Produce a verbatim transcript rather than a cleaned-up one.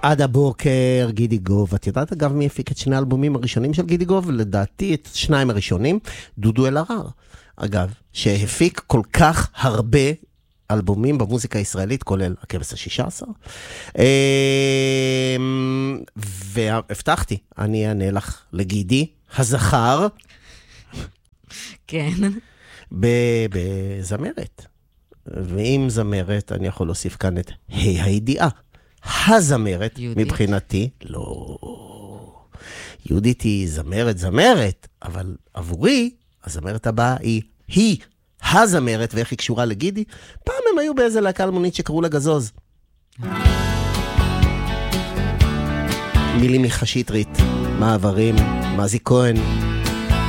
עד הבוקר, גידי גוב. את יודעת אגב מי הפיק את שני האלבומים הראשונים של גידי גוב? לדעתי את שניים הראשונים, דודו אלהרר. אגב, שהפיק כל כך הרבה אלבומים במוזיקה הישראלית, כולל הכבש השישה עשר. והבטחתי, אני אענה לך לגידי, הזכר. כן. בזמרת. ואם זמרת, אני יכול להוסיף כאן את היי הידיעה. הזמרת, מבחינתי, לא. יהודית היא זמרת, זמרת, אבל עבורי, הזמרת הבאה היא היא, הזמרת, ואיך היא קשורה לגידי. פעם הם היו באיזה להקה אלמונית שקראו לה גזוז. מילים מחשית רית, מעברים, מזי כהן,